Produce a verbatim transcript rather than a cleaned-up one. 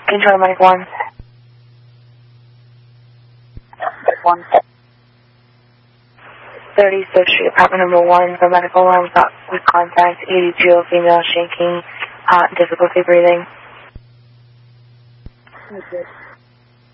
Control Medic one. one. thirty Third Street, apartment number one, for medical alarm without with contact, eighty-two, female shaking, hot, difficulty breathing. Okay.